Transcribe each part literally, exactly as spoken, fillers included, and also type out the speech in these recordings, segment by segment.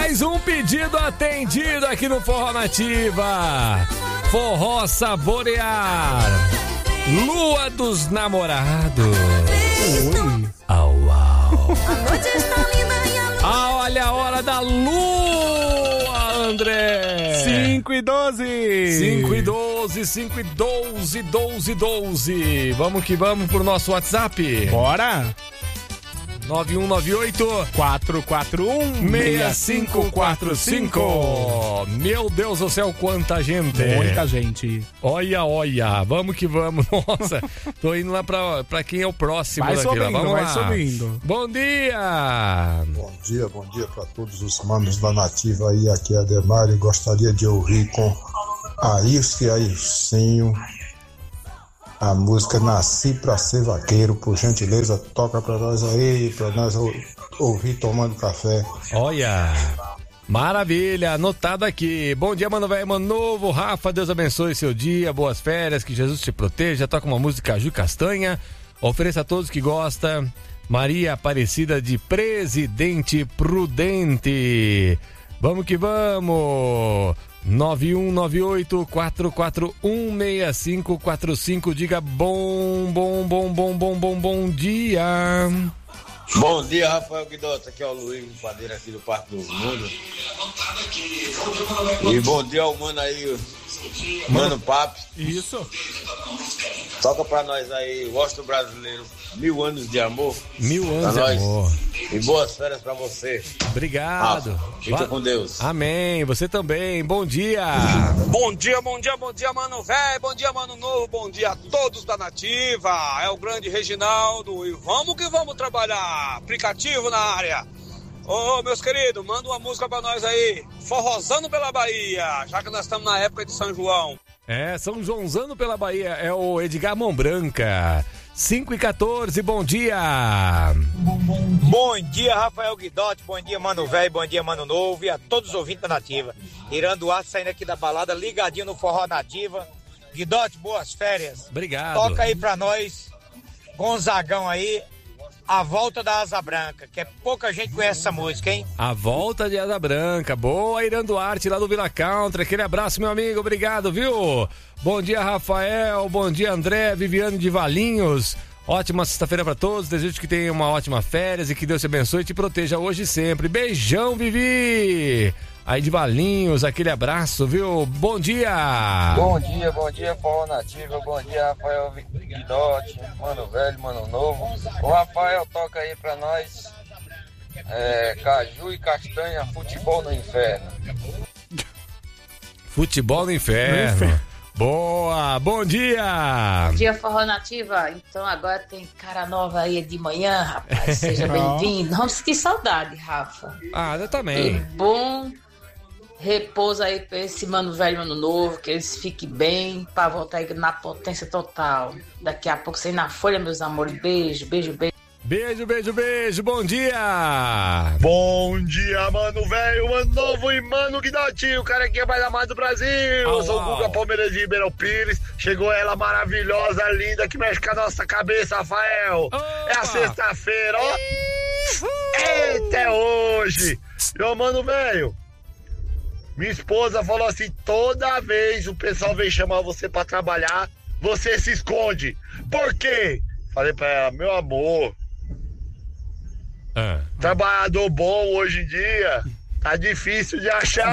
Mais um pedido atendido aqui no Forró Nativa. Forró Saborear. Lua dos Namorados. Oi. Au, au. Ah, olha a hora da lua, André. cinco e doze. cinco e doze, cinco e doze, doze, doze. Vamos que vamos pro nosso WhatsApp. Bora. nove um nove oito, quatro quatro um, seis cinco quatro cinco. Meu Deus do céu, quanta gente. Muita gente. Olha, olha, vamos que vamos. Nossa, tô indo lá pra, pra quem é o próximo. Vai daqui, subindo, vamos vai lá. subindo. Bom dia. Bom dia, bom dia pra todos os manos da Nativa aí. Aqui é Ademar e gostaria de ouvir com Ailson e Ailcinho a música Nasci Pra Ser Vaqueiro. Por gentileza, toca pra nós aí, pra nós ouvir tomando café. Olha, maravilha, anotado aqui. Bom dia, mano velho, mano novo. Rafa, Deus abençoe seu dia, boas férias, que Jesus te proteja. Toca uma música Ju Castanha. Ofereça a todos que gostam. Maria Aparecida de Presidente Prudente. Vamos que vamos. nove um nove oito, quatro quatro um, seis cinco quatro cinco. Diga bom, bom, bom, bom, bom, bom, bom dia. Bom dia, Rafael Guidotti. Aqui é o Luiz Padeiro aqui do Parque do Mundo. E bom dia ao mano aí, Mano Papo. Isso. Toca pra nós aí, Gosto Brasileiro. Mil anos de amor. Mil anos pra de nós. amor. E boas férias pra você. Obrigado. Rafa, fica Va- com Deus. Amém. Você também. Bom dia. Bom dia, bom dia, bom dia, mano velho, bom dia, mano novo, bom dia a todos da Nativa. É o grande Reginaldo e vamos que vamos trabalhar. Aplicativo na área. Ô, meus queridos, manda uma música pra nós aí. Forrozando pela Bahia, já que nós estamos na época de São João. É, São Joãozano pela Bahia. É o Edgar Mombranca. cinco e quatorze, bom dia. Bom dia, Rafael Guidotti, bom dia, mano velho, bom dia, mano novo e a todos os ouvintes da Nativa. Irando o ar, saindo aqui da balada, ligadinho no Forró Nativa. Guidotti, boas férias. Obrigado. Toca aí pra nós, Gonzagão aí, A Volta da Asa Branca, que é pouca gente conhece essa música, hein? A volta de Asa Branca. Boa, Irando Arte lá do Vila Country. Aquele abraço, meu amigo. Obrigado, viu? Bom dia, Rafael. Bom dia, André. Viviane de Valinhos. Ótima sexta-feira pra todos. Desejo que tenham uma ótima férias e que Deus te abençoe e te proteja hoje e sempre. Beijão, Vivi. Aí de Valinhos, aquele abraço, viu? Bom dia. Bom dia, bom dia, Forró Nativa. Bom dia, Rafael Guidotti, mano velho, mano novo. O Rafael toca aí pra nós. É, Caju e Castanha, Futebol no Inferno. Futebol no inferno. Boa, bom dia. Bom dia, Forró Nativa. Então agora tem cara nova aí de manhã, rapaz. Seja bem-vindo. Nossa, que saudade, Rafa. Ah, eu E também. bom repouso aí pra esse mano velho, mano novo, que eles fiquem bem, pra voltar aí na potência total. Daqui a pouco você na folha, meus amores. Beijo, beijo, beijo. Beijo, beijo, beijo. Bom dia. Bom dia, mano velho, mano novo e mano Guidotti, o cara que é mais amado do Brasil. Eu sou o Guga Palmeiras de Ribeirão Pires. Chegou ela maravilhosa, linda, que mexe com a nossa cabeça, Rafael. Opa. É a sexta-feira, ó. Eita, é hoje. E ô, mano velho, minha esposa falou assim, toda vez o pessoal vem chamar você pra trabalhar, você se esconde. Por quê? Falei pra ela, meu amor, ah. trabalhador bom hoje em dia tá difícil de achar.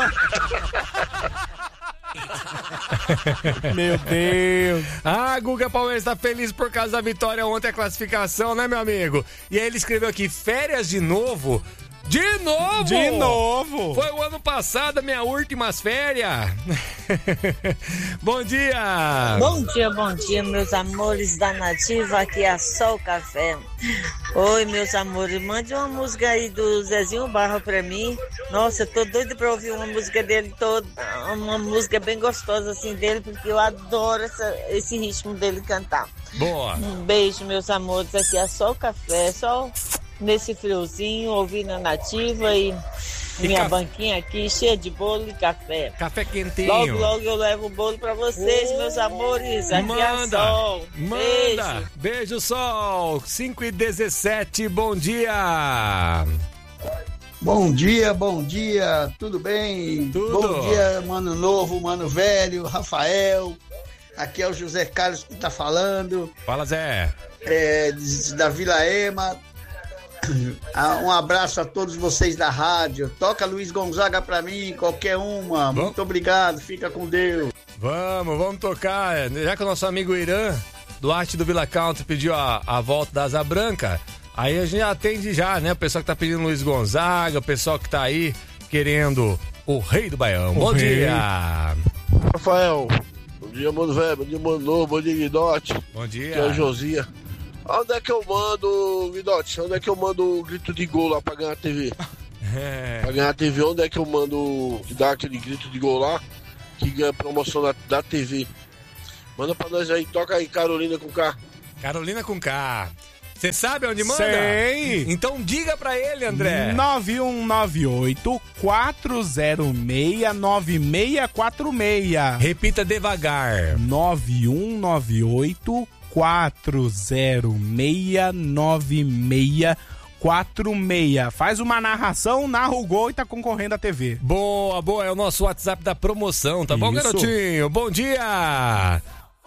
Meu Deus. Ah, Guga Palmeiras tá feliz por causa da vitória ontem, a classificação, né, meu amigo? E aí ele escreveu aqui, férias de novo. De novo? De novo. Foi o ano passado, minha últimas férias. Bom dia. Bom dia, bom dia, meus amores da Nativa, aqui é Sol Café. Oi, meus amores, mande uma música aí do Zezinho Barra pra mim. Nossa, eu tô doida pra ouvir uma música dele toda, uma música bem gostosa assim dele, porque eu adoro essa, esse ritmo dele cantar. Boa. Um beijo, meus amores, aqui é Sol Café, só nesse friozinho, ouvindo a Nativa e, e minha café. Banquinha aqui cheia de bolo e café. Café quentinho. Logo, logo eu levo o bolo pra vocês, oh, meus amores. Aqui manda, é Sol. Manda. Beijo. Beijo, Sol. cinco e dezessete, bom dia. Bom dia, bom dia, tudo bem? Tudo. Bom dia, mano novo, mano velho, Rafael. Aqui é o José Carlos que tá falando. Fala, Zé. É, da Vila Ema. Um abraço a todos vocês da rádio. Toca Luiz Gonzaga pra mim, qualquer uma. Bom. Muito obrigado, fica com Deus. Vamos, vamos tocar. Já que o nosso amigo Irã, do Arte do Vila Country, pediu a, a volta da Asa Branca, aí a gente atende já, né? O pessoal que tá pedindo Luiz Gonzaga, o pessoal que tá aí querendo o Rei do Baião. O bom rei. Dia! Rafael, bom dia, mano velho, bom dia, mano novo, bom dia, Guidote. Bom dia. Que é o Josia. Onde é que eu mando, Guidote? Onde é que eu mando o grito de gol lá pra ganhar a T V? É. Pra ganhar a T V, onde é que eu mando dar aquele grito de gol lá? Que ganha promoção da, da T V. Manda pra nós aí, toca aí, Carolina com K. Carolina com K. Você sabe onde manda? Sei. Então diga pra ele, André. nove um nove oito, quatro zero seis, nove seis quatro seis. Repita devagar. nove um nove oito, quatro zero seis, nove seis quatro seis. Faz uma narração, narra o gol e tá concorrendo à T V. Boa, boa. É o nosso WhatsApp da promoção, tá bom, Isso. garotinho? Bom dia!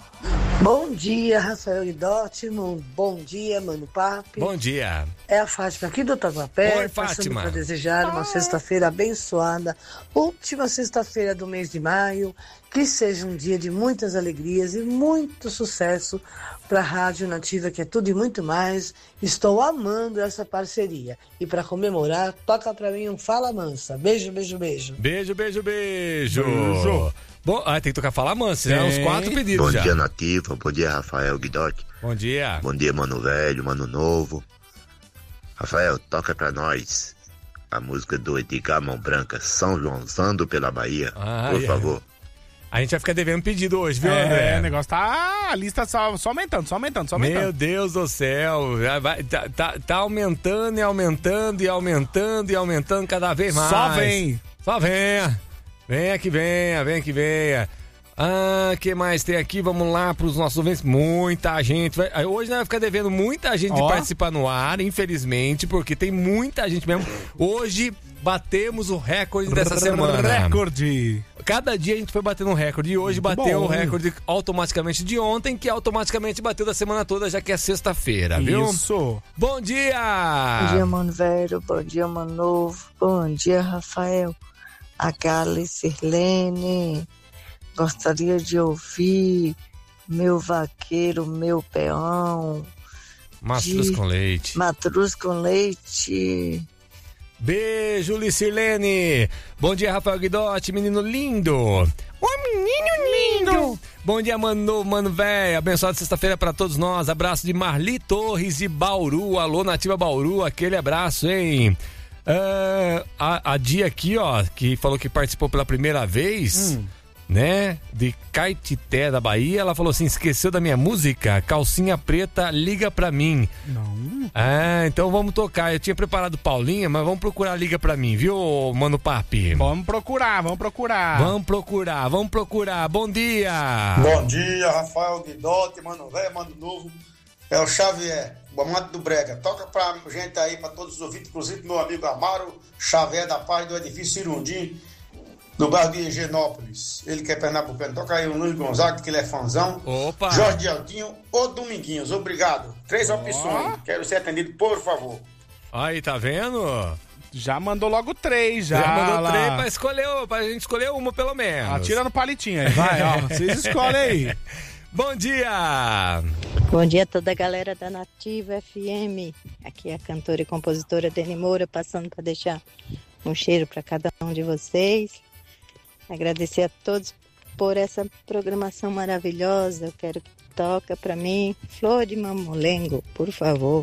Bom dia, Rafael Guidotti. Bom dia, Mano Papi. Bom dia. É a Fátima aqui do Tatuapé. Oi, Fátima. Para desejar uma sexta-feira abençoada, última sexta-feira do mês de maio, que seja um dia de muitas alegrias e muito sucesso para a Rádio Nativa, que é tudo e muito mais. Estou amando essa parceria. E para comemorar, toca para mim um Fala Mansa. Beijo, beijo, beijo. Beijo, beijo, beijo. Beijo. Bom, ah, tem que tocar Fala Mansa, né? Uns quatro pedidos Bom já. dia, Nativa. Bom dia, Rafael Guidotti. Bom dia. Bom dia, mano velho, mano novo. Rafael, toca pra nós a música do Edgar Mão Branca, São Joãozando pela Bahia, Ah, por é. favor. A gente vai ficar devendo pedido hoje, viu, É, André? o negócio tá. A lista só, só aumentando, só aumentando, só aumentando. Meu Deus do céu. Vai, tá, tá, tá aumentando e aumentando e aumentando e aumentando cada vez mais. Só vem. Só venha. Venha que venha, venha que venha. Ah, que mais tem aqui? Vamos lá pros nossos ouvintes. Muita gente. Vai, hoje nós vamos ficar devendo muita gente de Ó. participar no ar, infelizmente, porque tem muita gente mesmo. Hoje batemos o recorde dessa semana. Recorde. Cada dia a gente foi batendo um recorde. E hoje Muito bateu bom. o recorde automaticamente de ontem, que automaticamente bateu da semana toda, já que é sexta-feira, viu? Isso. Bom dia! Bom dia, mano velho. Bom dia, mano novo. Bom dia, Rafael. Aqui é a Alice Sirlene. Gostaria de ouvir Meu Vaqueiro, Meu Peão. Mastruz de com leite. Matruz com leite. Beijo, Licilene. Bom dia, Rafael Guidotti, menino lindo. Ô, menino lindo. Bom dia, mano, mano, velho. Abençoada sexta-feira pra todos nós. Abraço de Marli Torres de Bauru. Alô, Nativa Bauru. Aquele abraço, hein? Uh, a, a Dia aqui, ó, que falou que participou pela primeira vez, hum. né? De Caetité, da Bahia. Ela falou assim: esqueceu da minha música? Calcinha Preta, liga pra mim. Não. Ah, então vamos tocar. Eu tinha preparado Paulinha, mas vamos procurar Liga Pra Mim, viu, Mano Papi? Vamos procurar, vamos procurar. Vamos procurar, vamos procurar. Bom dia! Bom dia, Rafael Guidotti, Mano Velho, Mano Novo. É o Xavier, o amante do Brega. Toca pra gente aí, pra todos os ouvintes, inclusive meu amigo Amaro Xavier, da Paz do Edifício Cirundim, do bairro de Higienópolis. Ele que é pernambucano. Toca aí o Luiz Gonzaga, que ele é fãzão. Opa! Jorge Aldinho ou Dominguinhos. Obrigado. Três opções. Quero ser atendido, por favor. Aí, tá vendo? Já mandou logo três, já. Já mandou lá. três pra escolher, pra gente escolher uma pelo menos. Atira no palitinho aí, vai, ó. Vocês escolhem aí. Bom dia! Bom dia a toda a galera da Nativa F M. Aqui é a cantora e compositora Deni Moura, passando para deixar um cheiro para cada um de vocês. Agradecer a todos por essa programação maravilhosa. Eu quero que toca para mim Flor de Mamulengo, por favor.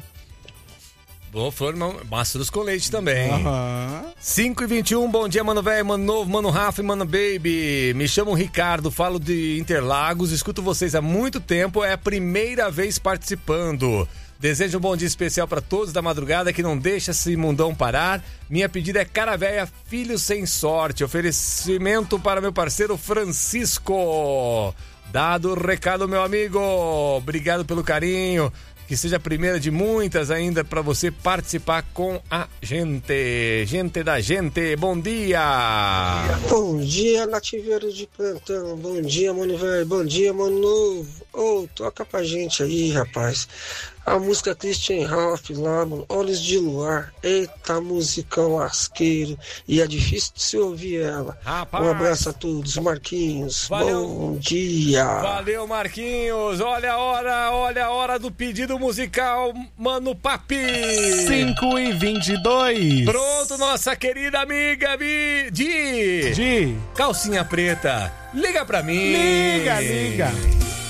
Boa, Flor de Mastruz com leite também. Uhum. cinco e vinte e um, bom dia, mano velho, mano novo, mano Rafa e mano baby. Me chamo Ricardo, falo de Interlagos, escuto vocês há muito tempo, é a primeira vez participando. Desejo um bom dia especial para todos da madrugada que não deixa esse mundão parar. Minha pedida é Cara Véia, Filho Sem Sorte. Oferecimento para meu parceiro Francisco. Dado o recado, meu amigo. Obrigado pelo carinho. que seja a primeira de muitas ainda para você participar com a gente. Gente da gente, bom dia! Bom dia, nativeiro de plantão. Bom dia, mano velho. Bom dia, mano novo. Ô, oh, toca pra gente aí, rapaz. A música Christian Ralph lá, mano. Olhos de Luar. Eita, musicão lasqueiro. E é difícil de se ouvir ela. Rapaz. Um abraço a todos, Marquinhos. Valeu. Bom dia. Valeu, Marquinhos. Olha a hora, olha a hora do pedido musical, Mano Papi. cinco e vinte e dois. Pronto, nossa querida amiga Di. Di. Di. Calcinha preta. Liga pra mim. Liga, liga.